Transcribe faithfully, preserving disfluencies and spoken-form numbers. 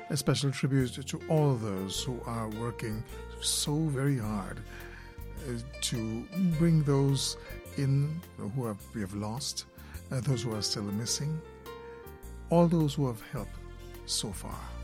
A special tribute to all those who are working so very hard uh, to bring those in who have, we have lost, uh, those who are still missing, all those who have helped so far.